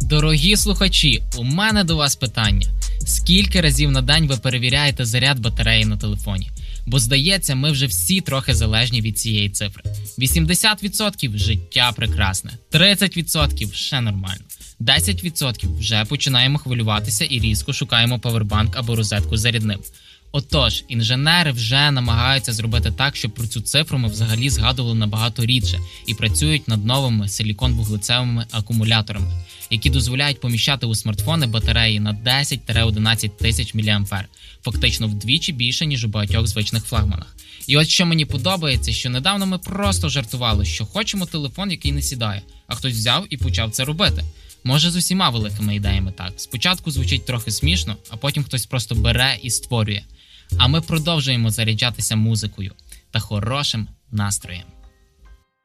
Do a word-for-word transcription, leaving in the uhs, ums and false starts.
Дорогі слухачі, у мене до вас питання. Скільки разів на день ви перевіряєте заряд батареї на телефоні? Бо, здається, ми вже всі трохи залежні від цієї цифри. вісімдесят відсотків – життя прекрасне, тридцять відсотків – ще нормально, десять відсотків – вже починаємо хвилюватися і різко шукаємо павербанк або розетку з зарядним. Отож, інженери вже намагаються зробити так, щоб про цю цифру ми взагалі згадували набагато рідше і працюють над новими силікон-вуглецевими акумуляторами, які дозволяють поміщати у смартфони батареї на десять-одинадцять тисяч міліампер, фактично вдвічі більше, ніж у багатьох звичних флагманах. І от що мені подобається, що недавно ми просто жартували, що хочемо телефон, який не сідає, а хтось взяв і почав це робити. Може, з усіма великими ідеями так. Спочатку звучить трохи смішно, а потім хтось просто бере і створює. А ми продовжуємо заряджатися музикою та хорошим настроєм.